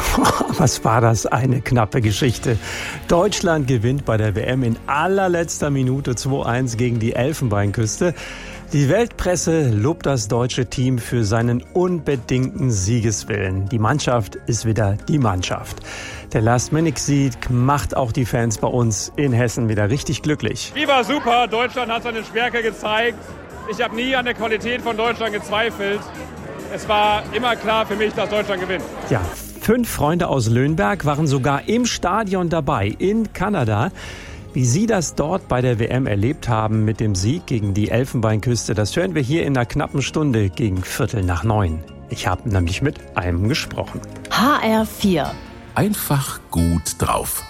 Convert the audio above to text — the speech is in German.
Was war das eine knappe Geschichte. Deutschland gewinnt bei der WM in allerletzter Minute 2-1 gegen die Elfenbeinküste. Die Weltpresse lobt das deutsche Team für seinen unbedingten Siegeswillen. Die Mannschaft ist wieder die Mannschaft. Der Last-Minute-Sieg macht auch die Fans bei uns in Hessen wieder richtig glücklich. Die war super, Deutschland hat seine Stärke gezeigt. Ich habe nie an der Qualität von Deutschland gezweifelt. Es war immer klar für mich, dass Deutschland gewinnt. Ja, 5 Freunde aus Löhnberg waren sogar im Stadion dabei in Kanada. Wie Sie das dort bei der WM erlebt haben mit dem Sieg gegen die Elfenbeinküste, das hören wir hier in einer knappen Stunde gegen 8:45. Ich habe nämlich mit einem gesprochen. HR4. Einfach gut drauf.